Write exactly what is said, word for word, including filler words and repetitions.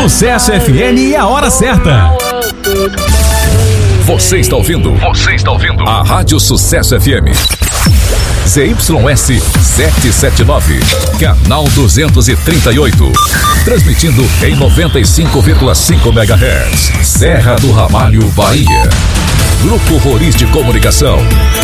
Sucesso F M e a hora certa. Você está ouvindo? Você está ouvindo? A Rádio Sucesso F M. Z Y S setecentos e setenta e nove, canal duzentos e trinta e oito. Transmitindo em noventa e cinco vírgula cinco megahertz. Serra do Ramalho, Bahia. Grupo Roriz de Comunicação.